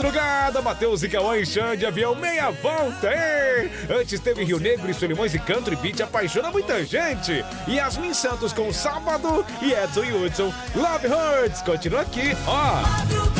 madrugada, Matheus e Cauã e Xande, avião meia volta, hein? Antes teve Rio Negro e Solimões e Country Beat, apaixona muita gente. Yasmin Santos com Sábado e Edson e Hudson, Love Hurts, continua aqui, ó.